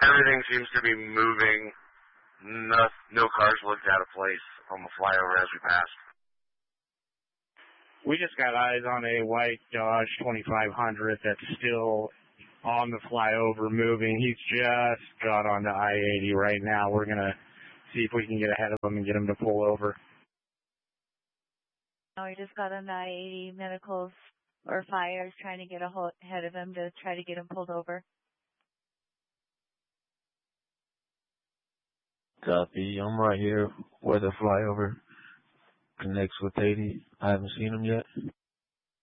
Everything seems to be moving. No cars looked out of place on the flyover as we passed. We just got eyes on a white Dodge 2500 that's still on the flyover moving. He's just got onto I-80 right now. We're going to see if we can get ahead of him and get him to pull over. Oh, he just got on the I-80. Medicals or fires trying to get ahead of him to try to get him pulled over. Copy. I'm right here where the flyover connects with 80. I haven't seen him yet.